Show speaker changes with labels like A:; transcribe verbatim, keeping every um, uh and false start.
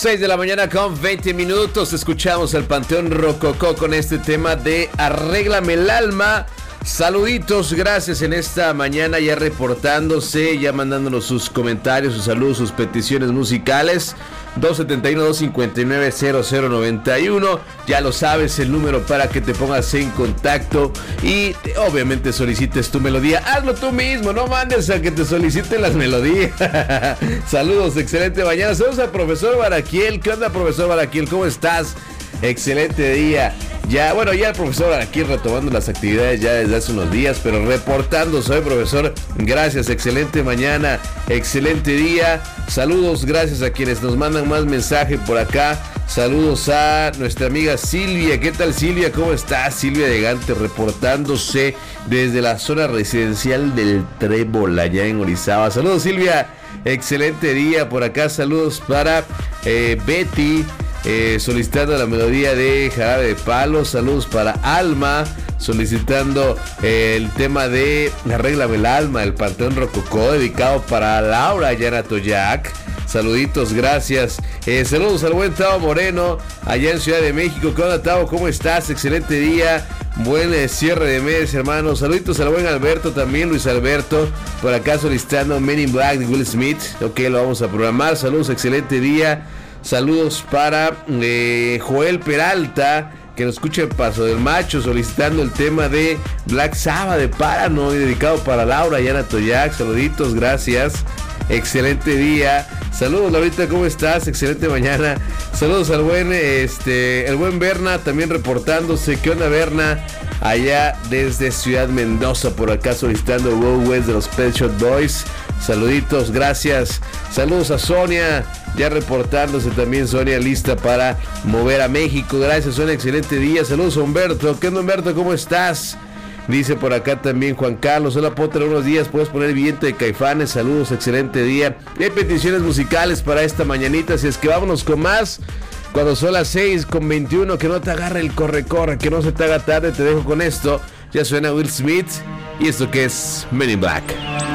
A: seis de la mañana con veinte minutos. Escuchamos al Panteón Rococó con este tema de Arréglame el alma. Saluditos, gracias en esta mañana ya reportándose, ya mandándonos sus comentarios, sus saludos, sus peticiones musicales. dos setenta y uno, dos cincuenta y nueve, cero cero noventa y uno. Ya lo sabes, el número para que te pongas en contacto y obviamente solicites tu melodía. Hazlo tú mismo, no mandes a que te soliciten las melodías. Saludos, excelente mañana. Saludos al profesor Baraquiel. ¿Qué onda, profesor Baraquiel? ¿Cómo estás? Excelente día. Ya, bueno, ya el profesor aquí retomando las actividades ya desde hace unos días, pero reportando, soy profesor. Gracias, excelente mañana, excelente día. Saludos, gracias a quienes nos mandan más mensaje por acá. Saludos a nuestra amiga Silvia. ¿Qué tal, Silvia? ¿Cómo estás? Silvia Elegante reportándose desde la zona residencial del Trébol, allá en Orizaba. Saludos, Silvia. Excelente día por acá. Saludos para eh, Betty. Eh, solicitando la melodía de Jarabe de Palo. Saludos para Alma, solicitando eh, el tema de Arréglame el alma, el Panteón Rococó, dedicado para Laura Yana Toyac. Saluditos, gracias. Eh, saludos al buen Tavo Moreno, allá en Ciudad de México. ¿Qué onda, Tavo? ¿Cómo estás? Excelente día. Buen eh, cierre de mes, hermano. Saluditos al buen Alberto también, Luis Alberto, por acá solicitando Men in Black de Will Smith. Ok, lo vamos a programar. Saludos, excelente día. Saludos para eh, Joel Peralta, que nos escucha en Paso del Macho, solicitando el tema de Black Sabbath de Paranoid, dedicado para Laura Yana Toyac. Saluditos, gracias. Excelente día. Saludos, Laurita, ¿cómo estás? Excelente mañana. Saludos al buen este el buen Berna también reportándose. ¿Qué onda, Berna? Allá desde Ciudad Mendoza, por acá solicitando Go West de los Pet Shop Boys. Saluditos, gracias. Saludos a Sonia, ya reportándose también Sonia, lista para mover a México. Gracias, Sonia, excelente día. Saludos a Humberto. ¿Qué onda, Humberto? ¿Cómo estás? Dice por acá también Juan Carlos. Hola, puedo tener unos días, puedes poner Viento de Caifanes. Saludos, excelente día. Y hay peticiones musicales para esta mañanita, así es que vámonos con más. Cuando son las seis con veintiuno, que no te agarre el corre-corre, que no se te haga tarde. Te dejo con esto. Ya suena Will Smith y esto que es Men in Black.